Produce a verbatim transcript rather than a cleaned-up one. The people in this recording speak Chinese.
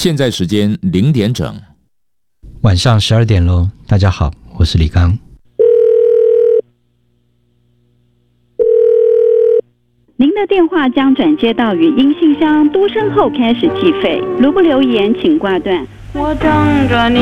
现在时间零点整， 晚上十二点喽。大家好，我是李刚。 您的电话将转接到语音信箱，嘟声后开始计费。如不留言，请挂断。 我等着你